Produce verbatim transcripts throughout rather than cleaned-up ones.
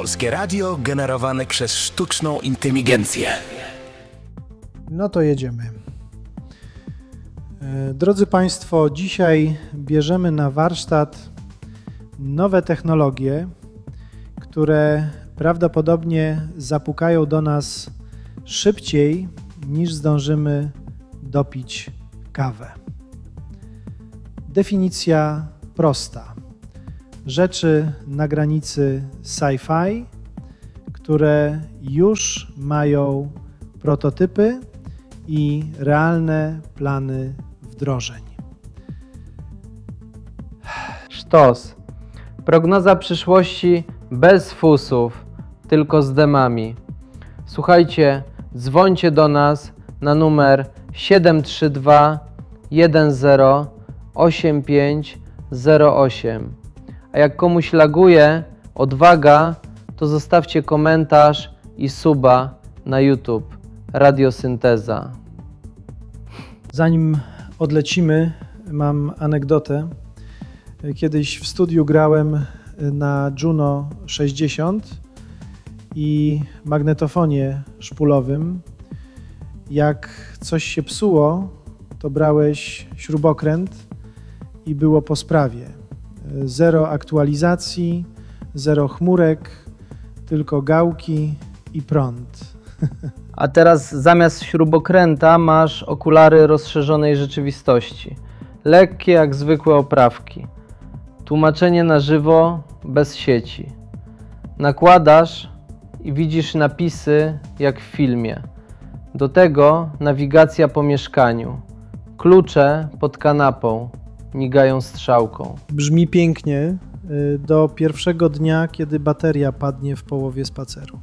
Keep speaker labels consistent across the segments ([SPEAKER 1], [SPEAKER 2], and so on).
[SPEAKER 1] Polskie radio generowane przez sztuczną inteligencję.
[SPEAKER 2] No to jedziemy. Drodzy Państwo, dzisiaj bierzemy na warsztat nowe technologie, które prawdopodobnie zapukają do nas szybciej, niż zdążymy dopić kawę. Definicja prosta. Rzeczy na granicy sci-fi, które już mają prototypy i realne plany wdrożeń.
[SPEAKER 3] Sztos. Prognoza przyszłości bez fusów, tylko z demami. Słuchajcie, dzwońcie do nas na numer siedem trzy dwa jeden zero osiem pięć zero osiem. A jak komuś laguje, odwaga, to zostawcie komentarz i suba na YouTube. Radiosynteza.
[SPEAKER 2] Zanim odlecimy, mam anegdotę. Kiedyś w studiu grałem na Juno sześćdziesiąt i magnetofonie szpulowym. Jak coś się psuło, to brałeś śrubokręt i było po sprawie. Zero aktualizacji, zero chmurek, tylko gałki i prąd.
[SPEAKER 3] A teraz zamiast śrubokręta masz okulary rozszerzonej rzeczywistości. Lekkie jak zwykłe oprawki. Tłumaczenie na żywo, bez sieci. Nakładasz i widzisz napisy jak w filmie. Do tego nawigacja po mieszkaniu. Klucze pod kanapą migają strzałką.
[SPEAKER 2] Brzmi pięknie do pierwszego dnia, kiedy bateria padnie w połowie spaceru.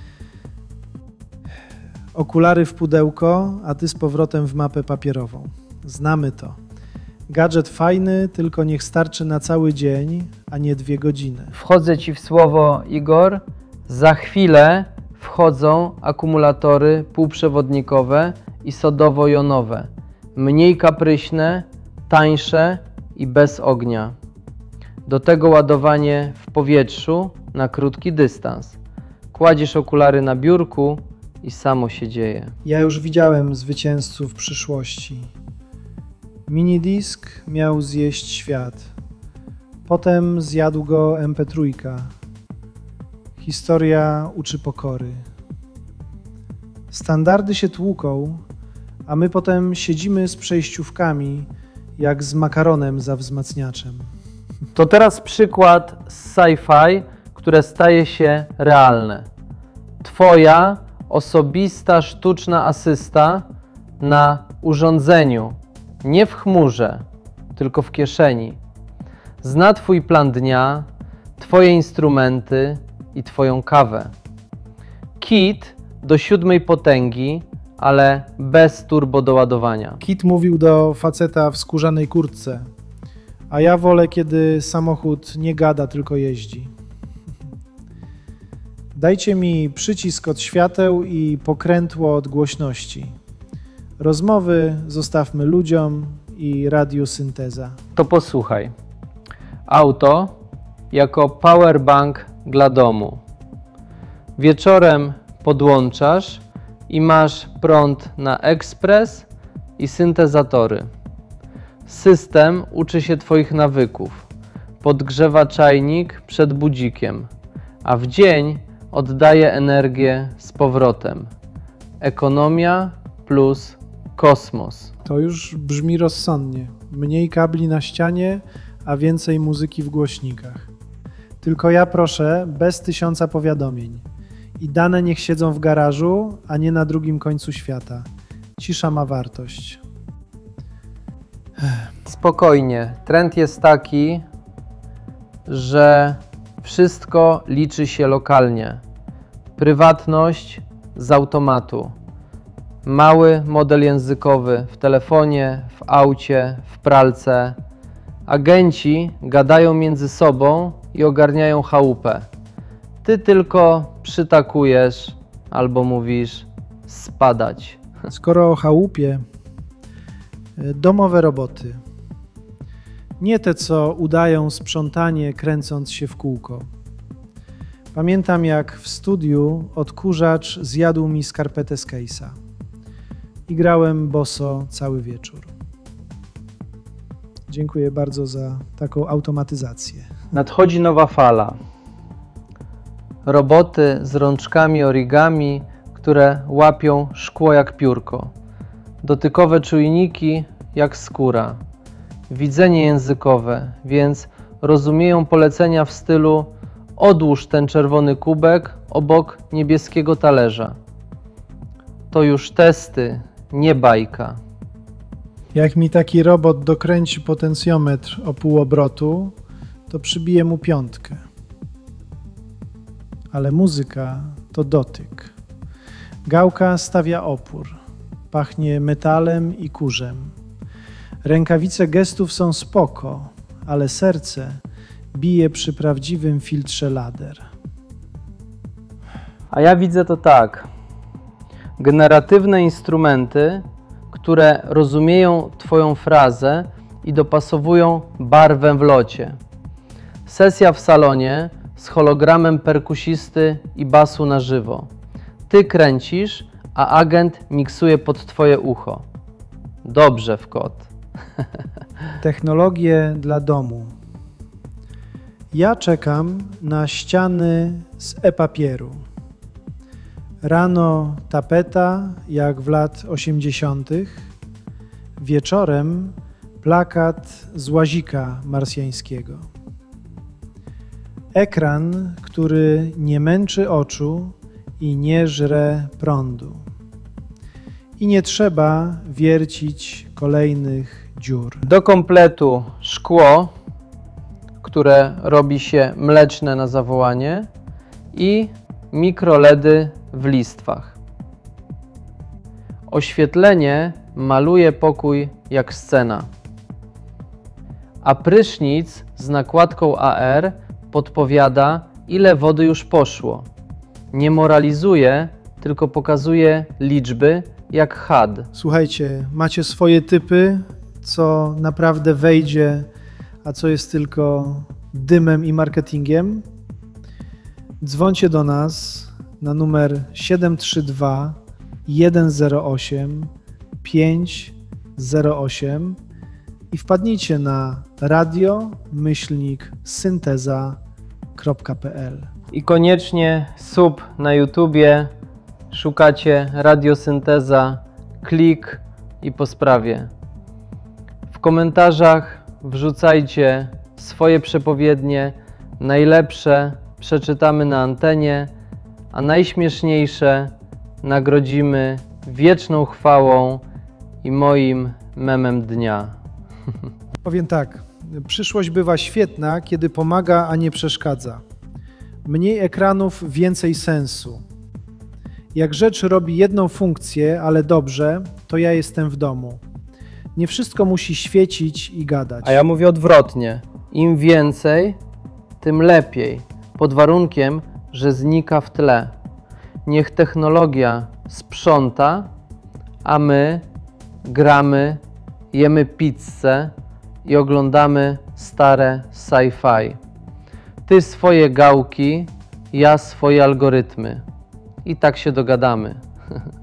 [SPEAKER 2] Okulary w pudełko, a ty z powrotem w mapę papierową. Znamy to. Gadżet fajny, tylko niech starczy na cały dzień, a nie dwie godziny.
[SPEAKER 3] Wchodzę ci w słowo, Igor. Za chwilę wchodzą akumulatory półprzewodnikowe i sodowo-jonowe. Mniej kapryśne, tańsze i bez ognia. Do tego ładowanie w powietrzu na krótki dystans. Kładziesz okulary na biurku i samo się dzieje.
[SPEAKER 2] Ja już widziałem zwycięzców przyszłości. Minidisk miał zjeść świat. Potem zjadł go em pe trzy. Historia uczy pokory. Standardy się tłuką, a my potem siedzimy z przejściówkami, jak z makaronem za wzmacniaczem.
[SPEAKER 3] To teraz przykład z sci-fi, które staje się realne. Twoja osobista sztuczna asysta na urządzeniu, nie w chmurze, tylko w kieszeni. Zna twój plan dnia, twoje instrumenty i twoją kawę. Kit do siódmej potęgi, ale bez turbodoładowania.
[SPEAKER 2] Kit mówił do faceta w skórzanej kurtce, a ja wolę, kiedy samochód nie gada, tylko jeździ. Dajcie mi przycisk od świateł i pokrętło od głośności. Rozmowy zostawmy ludziom i radiosynteza.
[SPEAKER 3] To posłuchaj. Auto jako powerbank dla domu. Wieczorem podłączasz i masz prąd na ekspres i syntezatory. System uczy się twoich nawyków. Podgrzewa czajnik przed budzikiem, a w dzień oddaje energię z powrotem. Ekonomia plus kosmos.
[SPEAKER 2] To już brzmi rozsądnie. Mniej kabli na ścianie, a więcej muzyki w głośnikach. Tylko ja proszę, bez tysiąca powiadomień. I dane niech siedzą w garażu, a nie na drugim końcu świata. Cisza ma wartość.
[SPEAKER 3] Spokojnie. Trend jest taki, że wszystko liczy się lokalnie. Prywatność z automatu. Mały model językowy w telefonie, w aucie, w pralce. Agenci gadają między sobą i ogarniają chałupę. Ty tylko przytakujesz albo mówisz spadać.
[SPEAKER 2] Skoro o chałupie, domowe roboty. Nie te, co udają sprzątanie, kręcąc się w kółko. Pamiętam, jak w studiu odkurzacz zjadł mi skarpetę z case'a i grałem boso cały wieczór. Dziękuję bardzo za taką automatyzację.
[SPEAKER 3] Nadchodzi nowa fala. Roboty z rączkami origami, które łapią szkło jak piórko. Dotykowe czujniki jak skóra. Widzenie językowe, więc rozumieją polecenia w stylu: odłóż ten czerwony kubek obok niebieskiego talerza. To już testy, nie bajka.
[SPEAKER 2] Jak mi taki robot dokręci potencjometr o pół obrotu, to przybiję mu piątkę. Ale muzyka to dotyk. Gałka stawia opór. Pachnie metalem i kurzem. Rękawice gestów są spoko, ale serce bije przy prawdziwym filtrze lader.
[SPEAKER 3] A ja widzę to tak. Generatywne instrumenty, które rozumieją Twoją frazę i dopasowują barwę w locie. Sesja w salonie z hologramem perkusisty i basu na żywo. Ty kręcisz, a agent miksuje pod Twoje ucho. Dobrze w kot.
[SPEAKER 2] Technologie dla domu. Ja czekam na ściany z e-papieru. Rano tapeta, jak w lat osiemdziesiątych. Wieczorem plakat z łazika marsjańskiego. Ekran, który nie męczy oczu i nie żre prądu. I nie trzeba wiercić kolejnych dziur.
[SPEAKER 3] Do kompletu szkło, które robi się mleczne na zawołanie, i mikroledy w listwach. Oświetlenie maluje pokój jak scena. A prysznic z nakładką A R podpowiada, ile wody już poszło. Nie moralizuje, tylko pokazuje liczby jak H U D.
[SPEAKER 2] Słuchajcie, macie swoje typy, co naprawdę wejdzie, a co jest tylko dymem i marketingiem? Dzwońcie do nas na numer siedem trzy dwa jeden zero osiem pięć zero osiem i wpadnijcie na radio myślnik synteza kropka p l.
[SPEAKER 3] I koniecznie sub na YouTubie, szukacie Radiosynteza, klik i po sprawie. W komentarzach wrzucajcie swoje przepowiednie, najlepsze przeczytamy na antenie, a najśmieszniejsze nagrodzimy wieczną chwałą i moim memem dnia.
[SPEAKER 2] Powiem tak, przyszłość bywa świetna, kiedy pomaga, a nie przeszkadza. Mniej ekranów, więcej sensu. Jak rzecz robi jedną funkcję, ale dobrze, to ja jestem w domu. Nie wszystko musi świecić i gadać.
[SPEAKER 3] A ja mówię odwrotnie. Im więcej, tym lepiej. Pod warunkiem, że znika w tle. Niech technologia sprząta, a my gramy, jemy pizzę i oglądamy stare sci-fi. Ty swoje gałki, ja swoje algorytmy. I tak się dogadamy.